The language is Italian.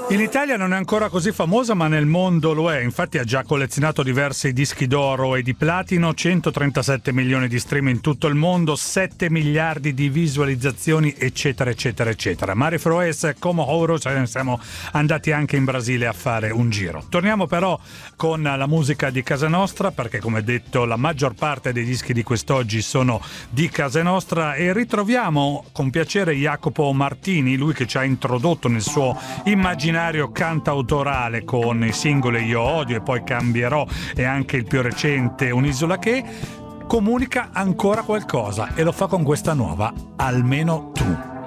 In Italia non è ancora così famosa, ma nel mondo lo è. Infatti ha già collezionato diversi dischi d'oro e di platino, 137 milioni di stream in tutto il mondo, 7 miliardi di visualizzazioni, eccetera, eccetera, eccetera. Mari Froes, come Oro, siamo andati anche in Brasile a fare un giro. Torniamo però con la musica di casa nostra, perché come detto la maggior parte dei dischi di quest'oggi sono di casa nostra, e ritroviamo con piacere Jacopo Martini, lui che ci ha introdotto nel suo immaginario cantautorale con i singoli Io odio e poi Cambierò e anche il più recente Un'isola che comunica ancora qualcosa, e lo fa con questa nuova Almeno tu.